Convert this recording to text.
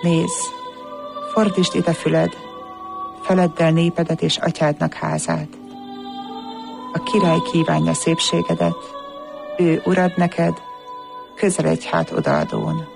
Nézz, fordítsd ide füled, feleddel népedet és atyádnak házát. A király kívánja szépségedet, ő urad neked, közeledj hát odaadón.